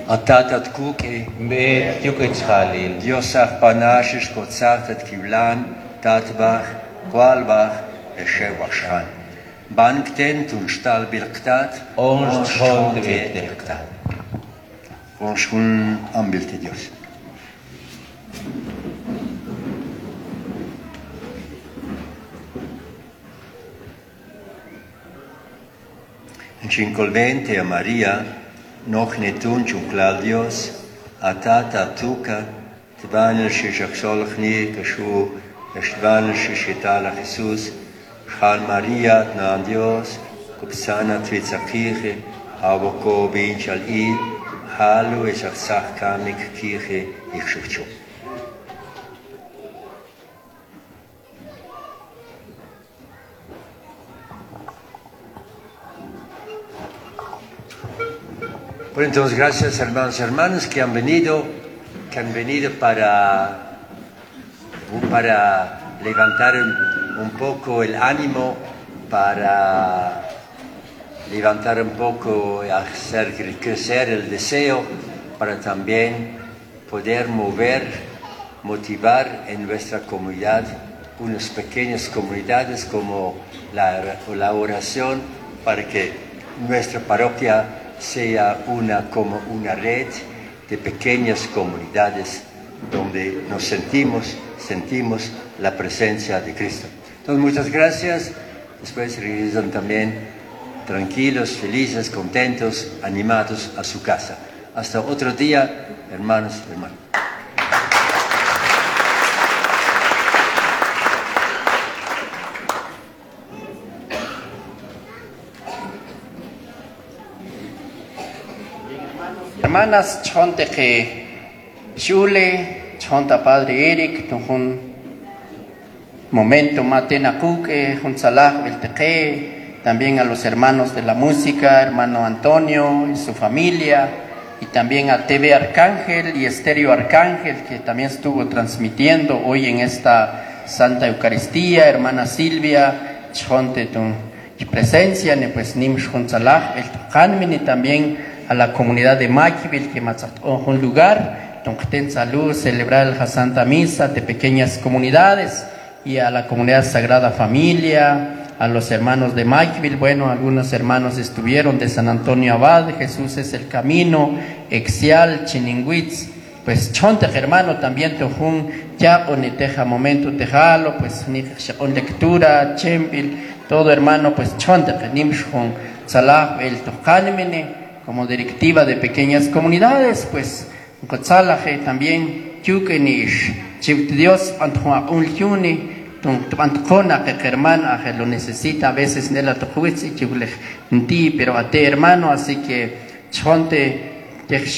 Atatat kuke, Bet Yukich Khalil, Diosach panashish kotsatat kivlan, tatbach, kwalbach, eshewashan. Bankten tun stal bilktat, Ons Chon de Vetekta. Onshun ambilte Dios. Cincolvente a Maria, noch netun Claudios, atata tuka, tvanel shishaksolchni, kashu, tvanel shishitala Jesus, Chal Maria, nan Dios, kupsana tvitzakirche, avoko binchal il, halu esachsach kamik kirche, ich shuvchu. Bueno, entonces, gracias hermanos y hermanas que han venido para levantar un poco el ánimo, para levantar un poco, hacer crecer el deseo, para también poder motivar en nuestra comunidad unas pequeñas comunidades como la oración, para que nuestra parroquia sea como una red de pequeñas comunidades donde nos sentimos la presencia de Cristo. Entonces, muchas gracias. Después regresan también tranquilos, felices, contentos, animados a su casa. Hasta otro día, hermanos y hermanas. Hermanas, chonte que Shule, chonta Padre Eric, un momento matena cuque, un salah el teque, también a los hermanos de la música, hermano Antonio y su familia, y también a TV Arcángel y Estéreo Arcángel, que también estuvo transmitiendo hoy en esta Santa Eucaristía, hermana Silvia, chonte tu presencia, pues nimsh un salah el tecanmen, y también a la comunidad de Maquiville, que es un lugar donde ten salud, celebrar la Santa Misa de pequeñas comunidades, y a la comunidad Sagrada Familia, a los hermanos de Maquiville. Bueno, algunos hermanos estuvieron de San Antonio Abad, Jesús es el camino, Exial, Chininguitz, pues chonte hermano también tejun ya oneteja momento tejalo, pues ni on lectura, chempil, todo hermano, pues chonte nimshon salah el tocanemene, como directiva de pequeñas comunidades, pues Gotzalaje también Yukenish, Dios Antoa Unyuni, Antona que hermana que lo necesita a veces de la tojuitz y ti, pero a ti hermano, así que chonte